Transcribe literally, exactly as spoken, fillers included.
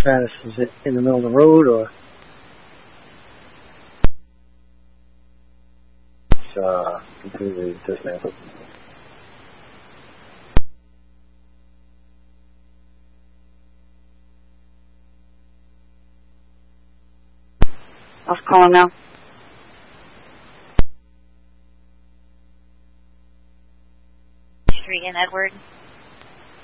Travis, is it in the middle of the road or? It's uh, completely dismantled. I'll call him now. Street in Edward.